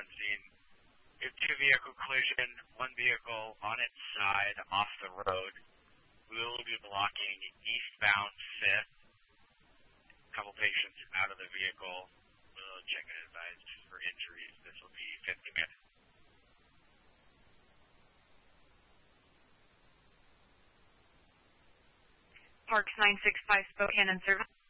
on scene. We have two-vehicle collision, one vehicle on its side off the road. We will be blocking eastbound 5th. A couple patients out of the vehicle. We'll check and advise for injuries. This will be 50 minutes. Parks 965 Spokane and service.